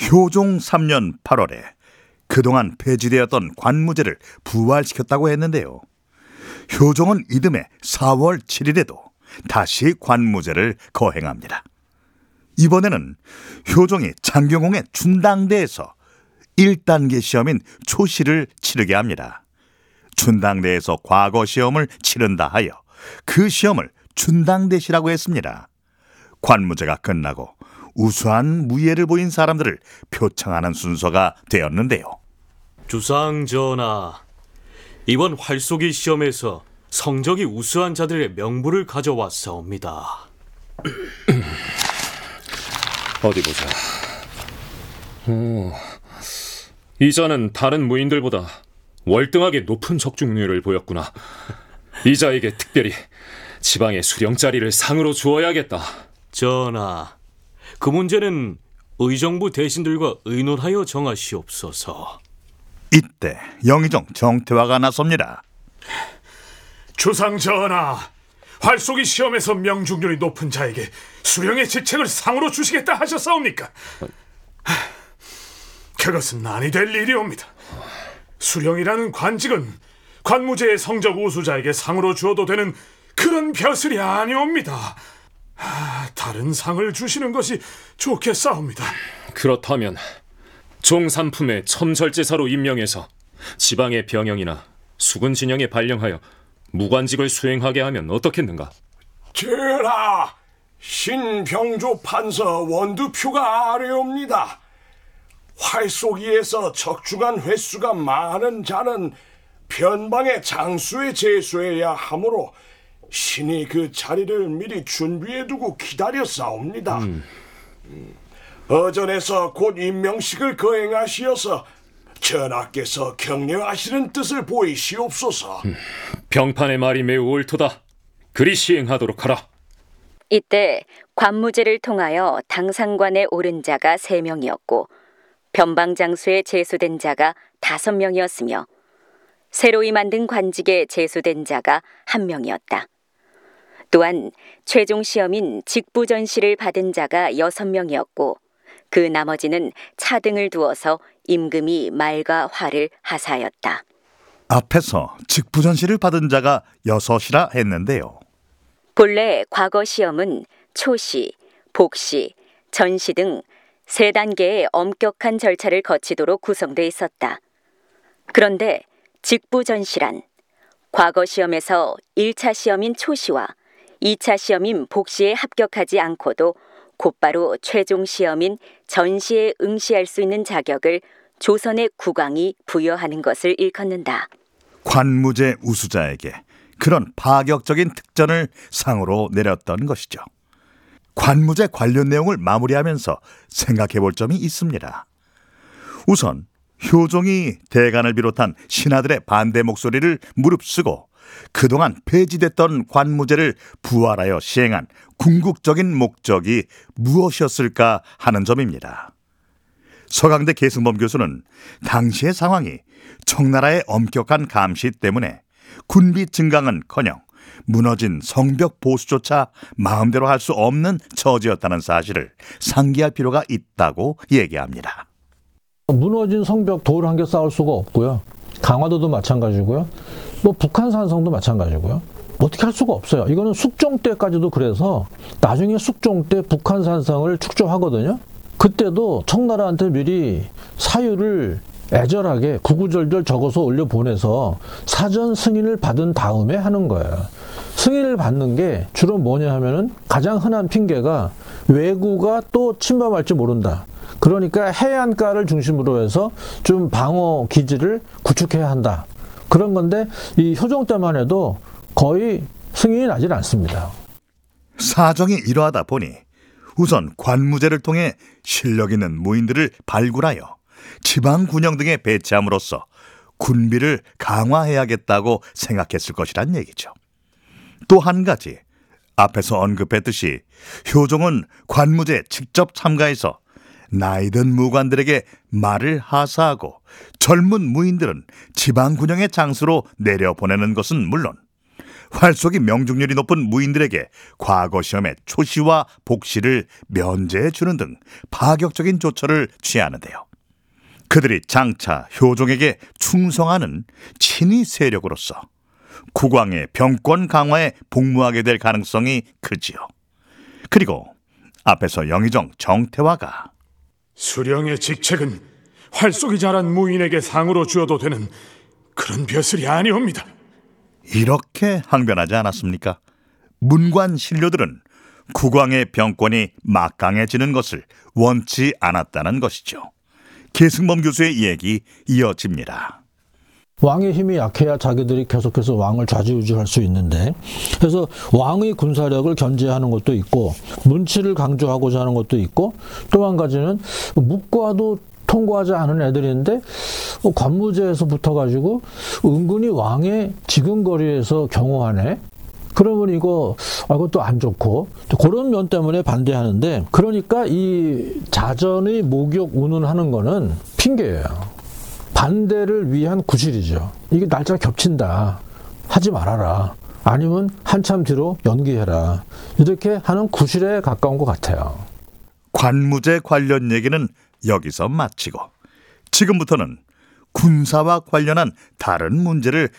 효종 3년 8월에 그동안 폐지되었던 관무제를 부활시켰다고 했는데요. 효종은 이듬해 4월 7일에도 다시 관무제를 거행합니다. 이번에는 효종이 장경홍의 춘당대에서 1단계 시험인 초시를 치르게 합니다. 춘당대에서 과거 시험을 치른다 하여 그 시험을 춘당대시라고 했습니다. 관무제가 끝나고 우수한 무예를 보인 사람들을 표창하는 순서가 되었는데요. 주상 전하, 이번 활쏘기 시험에서 성적이 우수한 자들의 명부를 가져왔사옵니다. 어디 보자. 이 자는 다른 무인들보다 월등하게 높은 적중률을 보였구나. 이 자에게 특별히 지방의 수령자리를 상으로 주어야겠다. 전하, 그 문제는 의정부 대신들과 의논하여 정하시옵소서. 이때 영의정 정태화가 나섭니다. 주상 전하, 활쏘기 시험에서 명중률이 높은 자에게 수령의 직책을 상으로 주시겠다 하셨사옵니까? 그것은 아니 될 일이옵니다. 수령이라는 관직은 관무제의 성적 우수자에게 상으로 주어도 되는 그런 벼슬이 아니옵니다. 다른 상을 주시는 것이 좋겠사옵니다. 그렇다면 종삼품의 첨절제사로 임명해서 지방의 병영이나 수군 진영에 발령하여 무관직을 수행하게 하면 어떻겠는가? 전하, 신병조 판서 원두표가 아뢰옵니다. 활쏘기에서 적중한 횟수가 많은 자는 변방의 장수에 제수해야 하므로 신이 그 자리를 미리 준비해두고 기다렸사옵니다. 어전에서 곧 임명식을 거행하시어서 전하께서 격려하시는 뜻을 보이시옵소서. 병판의 말이 매우 옳도다. 그리 시행하도록 하라. 이때 관무제를 통하여 당상관에 오른 자가 3명이었고 변방장수에 제수된 자가 5명이었으며 새로이 만든 관직에 제수된 자가 1명이었다. 또한 최종 시험인 직부전시를 받은 자가 6명이었고 그 나머지는 차등을 두어서 임금이 말과 화를 하사하였다. 앞에서 직부전시를 받은 자가 6이라 했는데요. 본래 과거 시험은 초시, 복시, 전시 등 3단계의 엄격한 절차를 거치도록 구성되어 있었다. 그런데 직부전시란 과거 시험에서 1차 시험인 초시와 2차 시험인 복시에 합격하지 않고도 곧바로 최종 시험인 전시에 응시할 수 있는 자격을 조선의 국왕이 부여하는 것을 일컫는다. 관무제 우수자에게 그런 파격적인 특전을 상으로 내렸던 것이죠. 관무제 관련 내용을 마무리하면서 생각해 볼 점이 있습니다. 우선 효종이 대간을 비롯한 신하들의 반대 목소리를 무릅쓰고 그동안 폐지됐던 관무제를 부활하여 시행한 궁극적인 목적이 무엇이었을까 하는 점입니다. 서강대 계승범 교수는 당시의 상황이 청나라의 엄격한 감시 때문에 군비 증강은커녕 무너진 성벽 보수조차 마음대로 할 수 없는 처지였다는 사실을 상기할 필요가 있다고 얘기합니다. 무너진 성벽 돌 한 개 쌓을 수가 없고요. 강화도도 마찬가지고요. 북한 산성도 마찬가지고요. 어떻게 할 수가 없어요. 이거는 숙종 때까지도 그래서 나중에 숙종 때 북한 산성을 축조하거든요. 그때도 청나라한테 미리 사유를 애절하게 구구절절 적어서 올려보내서 사전 승인을 받은 다음에 하는 거예요. 승인을 받는 게 주로 뭐냐 하면은 가장 흔한 핑계가 왜구가 또 침범할지 모른다. 그러니까 해안가를 중심으로 해서 좀 방어 기지를 구축해야 한다. 그런 건데 이 효종 때만 해도 거의 승인이 나질 않습니다. 사정이 이러하다 보니 우선 관무제를 통해 실력 있는 무인들을 발굴하여 지방 군영 등에 배치함으로써 군비를 강화해야겠다고 생각했을 것이란 얘기죠. 또 한 가지, 앞에서 언급했듯이 효종은 관무제에 직접 참가해서 나이든 무관들에게 말을 하사하고 젊은 무인들은 지방 군영의 장수로 내려보내는 것은 물론 활쏘기 명중률이 높은 무인들에게 과거 시험의 초시와 복시를 면제해 주는 등 파격적인 조처를 취하는데요. 그들이 장차 효종에게 충성하는 친위 세력으로서 국왕의 병권 강화에 복무하게 될 가능성이 크지요. 그리고 앞에서 영의정 정태화가 수령의 직책은 활쏘기 잘한 무인에게 상으로 주어도 되는 그런 벼슬이 아니옵니다. 이렇게 항변하지 않았습니까? 문관 신료들은 국왕의 병권이 막강해지는 것을 원치 않았다는 것이죠. 계승범 교수의 얘기 이어집니다. 왕의 힘이 약해야 자기들이 계속해서 왕을 좌지우지할 수 있는데, 그래서 왕의 군사력을 견제하는 것도 있고 문치를 강조하고자 하는 것도 있고, 또 한 가지는 묵과도 통과하지 않은 애들인데 관무제에서 붙어가지고 은근히 왕의 지근거리에서 경호하네. 그러면 이것도 안 좋고, 그런 면 때문에 반대하는데, 그러니까 이 자전의 목욕 운운하는 거는 핑계예요. 반대를 위한 구실이죠. 이게 날짜가 겹친다, 하지 말아라, 아니면 한참 뒤로 연기해라, 이렇게 하는 구실에 가까운 것 같아요. 관무제 관련 얘기는 여기서 마치고 지금부터는 군사와 관련한 다른 문제를